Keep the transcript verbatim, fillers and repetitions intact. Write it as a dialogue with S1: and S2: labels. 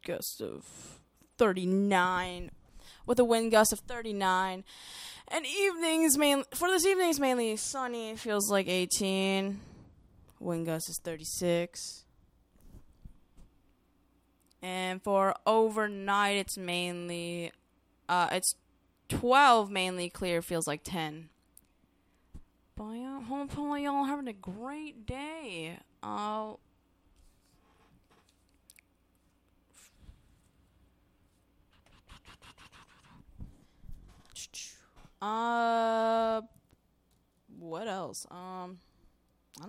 S1: gust of thirty-nine. With a wind gust of thirty-nine. And evenings, mainly, for this evening, it's mainly sunny. It feels like eighteen. Wind gust is thirty-six. And for overnight, it's mainly, uh, it's twelve mainly clear. Feels like ten. But yeah, hopefully y'all having a great day. Uh, uh, what else? Um...